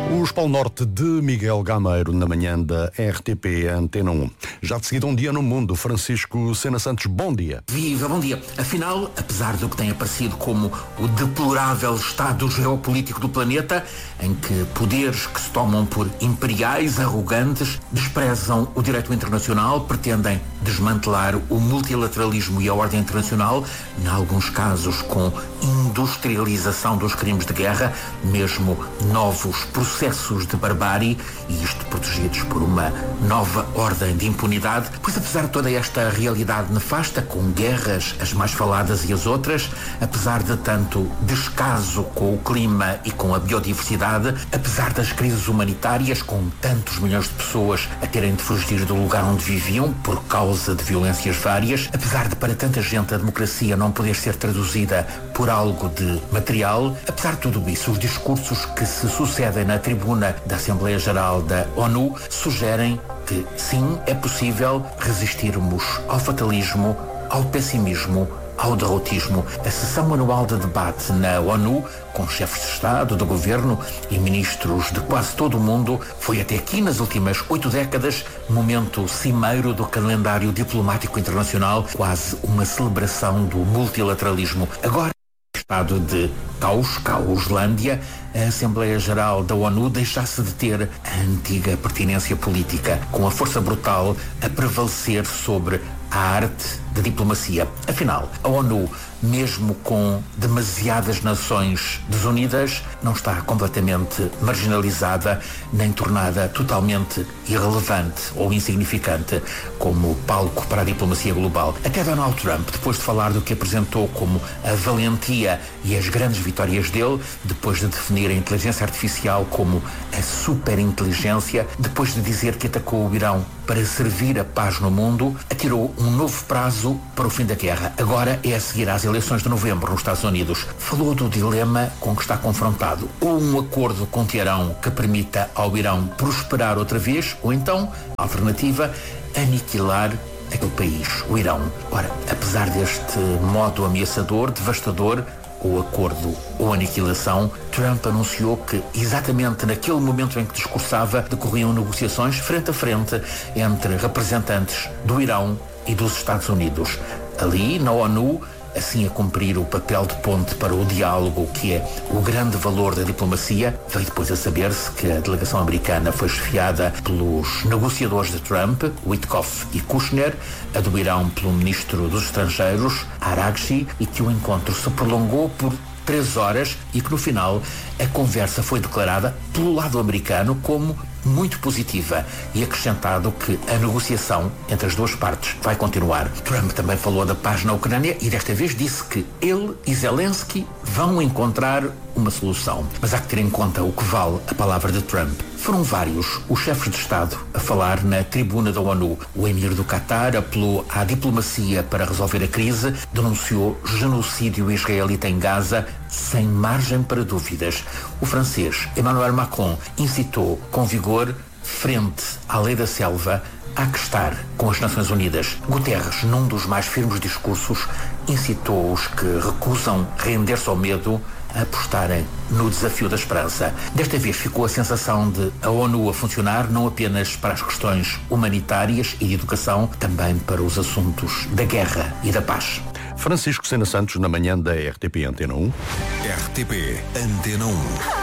O Espólio Norte de Miguel Gameiro, na manhã da RTP Antena 1. Já de seguida, um dia no mundo. Francisco Sena Santos, bom dia. Viva, bom dia. Afinal, apesar do que tem aparecido como o deplorável estado geopolítico do planeta, em que poderes que se tomam por imperiais, arrogantes, desprezam o direito internacional, pretendem desmantelar o multilateralismo e a ordem internacional, em alguns casos com industrialização dos crimes de guerra, mesmo novos processos de barbárie, e isto protegidos por uma nova ordem de impunidade. Pois apesar de toda esta realidade nefasta, com guerras, as mais faladas e as outras, apesar de tanto descaso com o clima e com a biodiversidade, apesar das crises humanitárias, com tantos milhões de pessoas a terem de fugir do lugar onde viviam por causa de violências várias, apesar de para tanta gente a democracia não poder ser traduzida por algo de material, apesar de tudo isso, os discursos que se sucedem na tribuna da Assembleia Geral da ONU sugerem que sim, é possível resistirmos ao fatalismo, ao pessimismo, ao derrotismo. A sessão anual de debate na ONU, com chefes de Estado, de Governo e ministros de quase todo o mundo, foi até aqui, nas últimas 8 décadas, momento cimeiro do calendário diplomático internacional, quase uma celebração do multilateralismo. Agora, estado de Causlândia, a Assembleia Geral da ONU deixasse de ter a antiga pertinência política, com a força brutal a prevalecer sobre a arte da diplomacia. Afinal, a ONU, mesmo com demasiadas nações desunidas, não está completamente marginalizada, nem tornada totalmente irrelevante ou insignificante como palco para a diplomacia global. Até Donald Trump, depois de falar do que apresentou como a valentia e as grandes vitórias dele, depois de definir a inteligência artificial como a superinteligência, depois de dizer que atacou o Irão para servir a paz no mundo, atirou um novo prazo para o fim da guerra. Agora é a seguir às eleições de novembro nos Estados Unidos. Falou do dilema com que está confrontado. Ou um acordo com Teherão que permita ao Irão prosperar outra vez, ou então, a alternativa, aniquilar aquele país, o Irão. Ora, apesar deste modo ameaçador, devastador, ou acordo ou aniquilação, Trump anunciou que, exatamente naquele momento em que discursava, decorriam negociações frente a frente entre representantes do Irão e dos Estados Unidos. Ali, na ONU, assim a cumprir o papel de ponte para o diálogo, que é o grande valor da diplomacia, veio depois a saber-se que a delegação americana foi chefiada pelos negociadores de Trump, Witkoff e Kushner, a do Irão pelo ministro dos Estrangeiros, Araghchi, e que o encontro se prolongou por 3 horas e que no final a conversa foi declarada pelo lado americano como muito positiva e acrescentado que a negociação entre as duas partes vai continuar. Trump também falou da paz na Ucrânia e desta vez disse que ele e Zelensky vão encontrar uma solução. Mas há que ter em conta o que vale a palavra de Trump. Foram vários os chefes de Estado a falar na tribuna da ONU. O emir do Qatar apelou à diplomacia para resolver a crise, denunciou genocídio israelita em Gaza sem margem para dúvidas. O francês Emmanuel Macron incitou com vigor, frente à lei da selva, há que estar com as Nações Unidas. Guterres, num dos mais firmes discursos, incitou os que recusam render-se ao medo a apostarem no desafio da esperança. Desta vez ficou a sensação de a ONU a funcionar não apenas para as questões humanitárias e de educação, também para os assuntos da guerra e da paz. Francisco Sena Santos, na manhã da RTP Antena 1. RTP Antena 1.